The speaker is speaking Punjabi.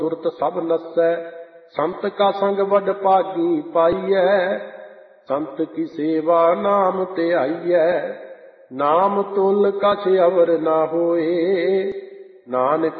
ਸੁਰਤ ਸਭ ਨਸੈ। ਸੰਤ ਕਾ ਸੰਗ ਵਡ ਭਾਗੀ ਪਾਈਐ, ਸੰਤ ਕੀ ਸੇਵਾ ਨਾਮ ਧਿਆਈਐ। ਨਾਮ ਤੁਲ ਕਛ ਅਵਰ ਨਾ ਹੋਏ, ਨਾਨਕ